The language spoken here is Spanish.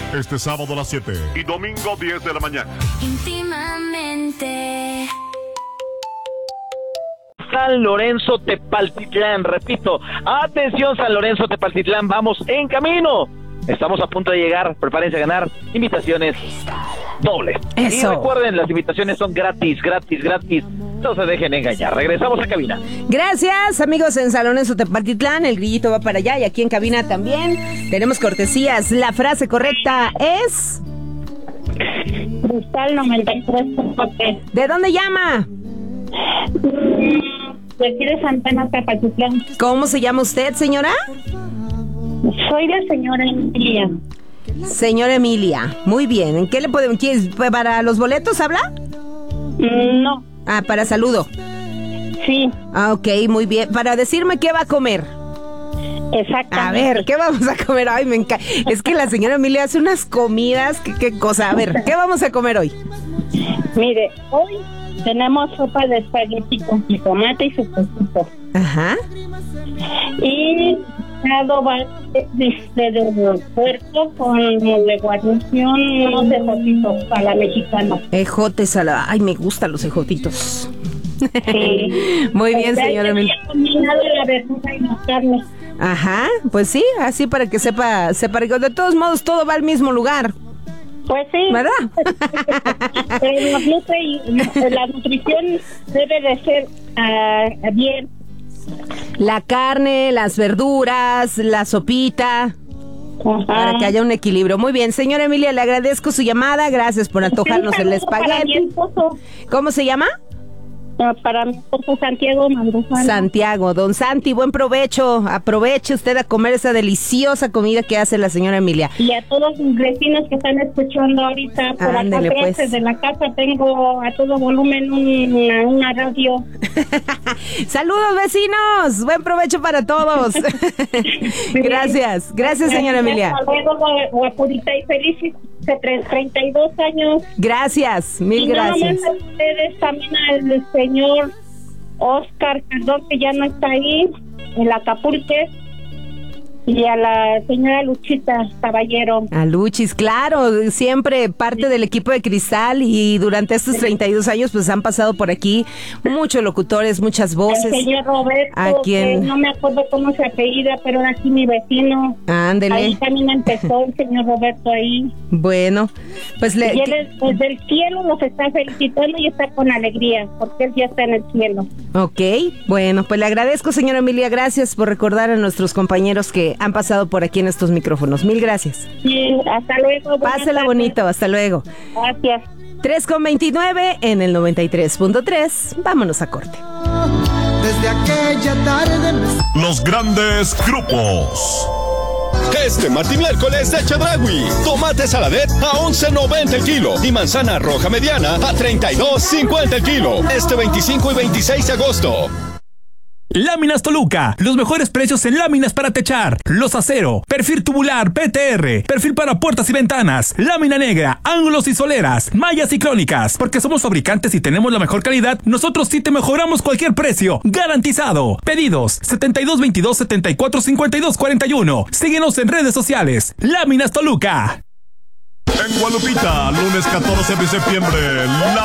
Este sábado a las 7 y domingo 10 de la mañana. Íntimamente. San Lorenzo Tepaltitlán, repito, atención San Lorenzo Tepaltitlán, vamos en camino. Estamos a punto de llegar, prepárense a ganar invitaciones dobles. Eso. Y recuerden, las invitaciones son gratis. No se dejen engañar. Regresamos a cabina. Gracias, amigos en San Lorenzo Tepaltitlán. El grillito va para allá y aquí en cabina también. Tenemos cortesías. La frase correcta es... Cristal 93.3. ¿De dónde llama? De aquí de Santana, Tepaltitlán. ¿Cómo se llama usted, señora? Soy la señora Emilia. Señora Emilia. Muy bien. ¿En qué le podemos... ¿Para los boletos habla? No. Ah, para saludo. Sí. Ah, ok, muy bien. Para decirme qué va a comer. Exactamente. A ver, ¿qué vamos a comer? Ay, me encanta. Es que la señora Emilia hace unas comidas. ¿Qué cosa? A ver, ¿qué vamos a comer hoy? Mire, hoy tenemos sopa de espagueti con jitomate y su quesito. Ajá. Y adobar de puerco con de guarnición unos ejotitos para la mexicana. Ejotes a la... Ay, me gustan los ejotitos. Sí. Muy bien, señora Emilia. Combinado la verdura y la carne. Ajá, pues sí, así para que sepa rico. De todos modos, todo va al mismo lugar. Pues sí. ¿Verdad? La nutrición debe de ser bien. La carne, las verduras, la sopita, para que haya un equilibrio. Muy bien, señora Emilia, le agradezco su llamada. Gracias por antojarnos el espagueti. ¿Cómo se llama? Para mi esposo Santiago Mandujano. Santiago, don Santi, buen provecho. Aproveche usted a comer esa deliciosa comida que hace la señora Emilia. Y a todos los vecinos que están escuchando ahorita por Ándele, acá pues. Desde la casa tengo a todo volumen una radio. Saludos, vecinos. Buen provecho para todos. Gracias, señora Emilia. Hasta luego, guapurita y feliz. 32 años. Gracias, mil gracias. Y nada más a ustedes, también al señor Oscar Cardón, que ya no está ahí, en Acapulco, y a la señora Luchita Caballero. A Luchis, claro, siempre parte del equipo de Cristal, y durante estos 32 años pues han pasado por aquí muchos locutores, muchas voces. El señor Roberto, que no me acuerdo cómo se apellida, pero era aquí mi vecino. Ándele. Ahí también empezó el señor Roberto ahí. Bueno, pues y él desde el cielo los está felicitando y está con alegría, porque él ya está en el cielo. Ok, bueno, pues le agradezco, señora Emilia, gracias por recordar a nuestros compañeros que han pasado por aquí en estos micrófonos. Mil gracias. Sí, hasta luego. Pásela bonito, hasta luego. Gracias. 3:29 en el 93.3. Vámonos a corte. Desde aquella tarde Los grandes grupos. Este martes y miércoles de Chedraui. Tomate saladet a 11.90 el kilo y manzana roja mediana a 32.50 el kilo. Este 25 y 26 de agosto. Láminas Toluca, los mejores precios en láminas para techar, los acero, perfil tubular PTR, perfil para puertas y ventanas, lámina negra, ángulos y soleras, mallas y crónicas, porque somos fabricantes y tenemos la mejor calidad, nosotros sí te mejoramos cualquier precio, garantizado. Pedidos 7222-745241. Síguenos en redes sociales. Láminas Toluca. En Guadalupita, lunes 14 de septiembre,